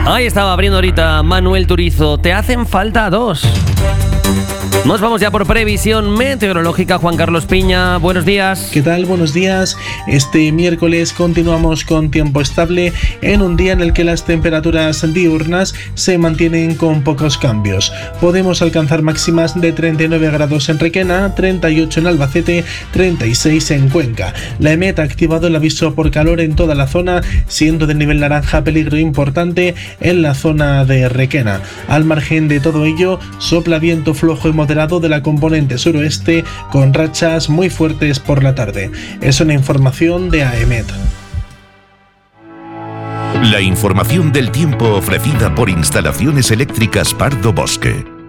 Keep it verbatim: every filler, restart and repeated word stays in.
Ahí estaba abriendo ahorita Manuel Turizo. Te hacen falta dos. Nos vamos ya por previsión meteorológica. Juan Carlos Piña, buenos días. ¿Qué tal? Buenos días. Este miércoles continuamos con tiempo estable en un día en el que las temperaturas diurnas se mantienen con pocos cambios. Podemos alcanzar máximas de treinta y nueve grados en Requena, treinta y ocho en Albacete, treinta y seis en Cuenca. La EMET ha activado el aviso por calor en toda la zona, siendo de nivel naranja peligro importante en la zona de Requena. Al margen de todo ello, sopla viento flojo y moderado de la componente suroeste con rachas muy fuertes por la tarde. Es una información de AEMET. La información del tiempo ofrecida por Instalaciones Eléctricas Pardo Bosque.